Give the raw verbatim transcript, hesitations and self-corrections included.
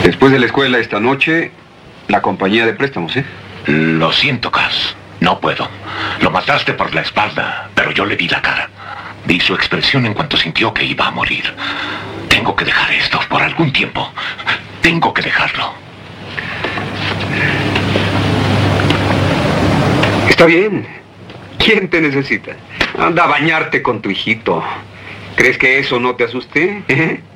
Después de la escuela esta noche, la compañía de préstamos, ¿eh? Lo siento, Cass. No puedo. Lo mataste por la espalda, pero yo le vi la cara. Vi su expresión en cuanto sintió que iba a morir. Tengo que dejar esto por algún tiempo. Tengo que dejarlo. Está bien. ¿Quién te necesita? Anda a bañarte con tu hijito. ¿Crees que eso no te asuste? ¿Eh?